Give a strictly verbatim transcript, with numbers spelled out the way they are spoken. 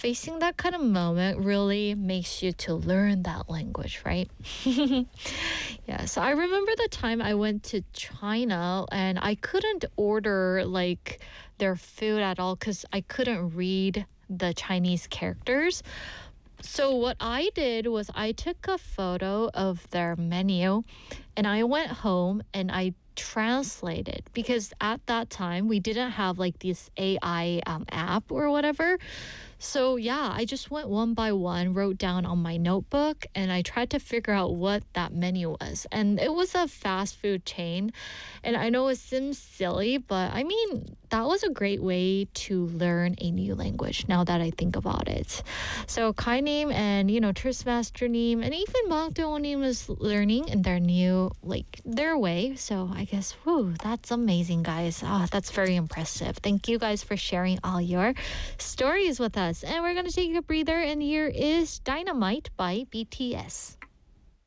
facing that kind of moment really makes you to learn that language, right? Yeah, so I remember the time I went to China and I couldn't order like their food at all because I couldn't read the Chinese characters. So what I did was I took a photo of their menu and I went home and I translated because at that time we didn't have like this A I um, app or whatever. So yeah, I just went one by one, wrote down on my notebook, and I tried to figure out what that menu was. And it was a fast food chain. And I know it seems silly, but I mean, that was a great way to learn a new language now that I think about it. So Kainim and, you know, Trustmaster님 and even Bangdonim is learning in their new, like, their way. So I guess, whew, that's amazing, guys. Ah, that's very impressive. Thank you guys for sharing all your stories with us. And we're going to take a breather, and here is Dynamite by B T S.